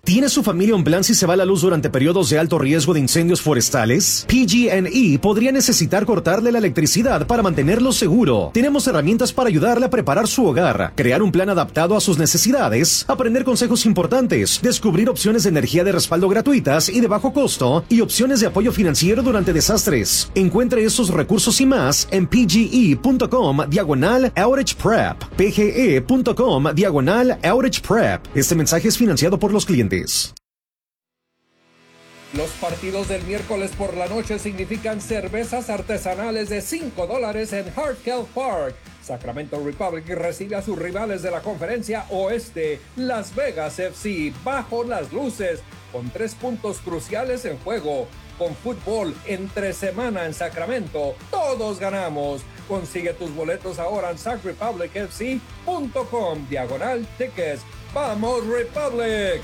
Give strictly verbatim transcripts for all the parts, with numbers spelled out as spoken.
¿Tiene su familia un plan si se va la luz durante periodos de alto riesgo de incendios forestales? P G and E podría necesitar cortarle la electricidad para mantenerlo seguro. Tenemos herramientas para ayudarle a preparar su hogar, crear un plan adaptado a sus necesidades, aprender consejos importantes, descubrir opciones de energía de respaldo gratuitas y de bajo costo y opciones de apoyo financiero durante desastres. Encuentre esos recursos y más en pge.com diagonal outage prep. pge.com diagonal outage prep. Este mensaje es financiado por los clientes. Los partidos del miércoles por la noche significan cervezas artesanales de cinco dólares en Hartkell Park. Sacramento Republic recibe a sus rivales de la conferencia oeste, Las Vegas F C, bajo las luces, con tres puntos cruciales en juego. Con fútbol entre semana en Sacramento, todos ganamos. Consigue tus boletos ahora en sac republic f c punto com diagonal tickets. ¡Vamos, Republic!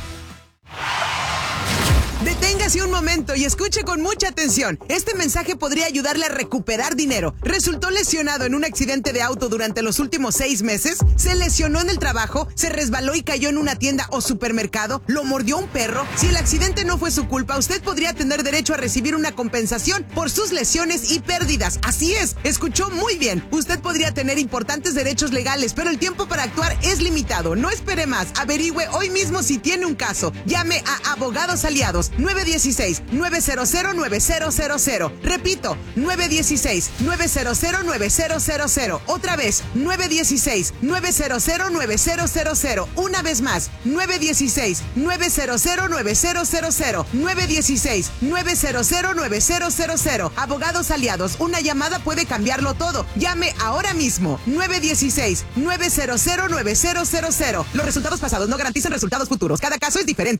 Deténgase un momento y escuche con mucha atención. Este mensaje podría ayudarle a recuperar dinero. ¿Resultó lesionado en un accidente de auto durante los últimos seis meses? ¿Se lesionó en el trabajo? ¿Se resbaló y cayó en una tienda o supermercado? ¿Lo mordió un perro? Si el accidente no fue su culpa, usted podría tener derecho a recibir una compensación por sus lesiones y pérdidas. Así es, escuchó muy bien. Usted podría tener importantes derechos legales, pero el tiempo para actuar es limitado. No espere más. Averigüe hoy mismo si tiene un caso. Llame a Abogados Aliados. nueve uno seis, nueve cero cero, nueve cero cero cero. Repito, nueve uno seis, nueve cero cero, nueve cero cero cero. Otra vez, nueve uno seis, nueve cero cero, nueve cero cero cero. Una vez más, nueve uno seis, nueve cero cero, nueve cero cero cero. nueve uno seis, nueve cero cero, nueve cero cero cero. Abogados Aliados, una llamada puede cambiarlo todo. Llame ahora mismo, nueve uno seis, nueve cero cero, nueve cero cero cero. Los resultados pasados no garantizan resultados futuros. Cada caso es diferente.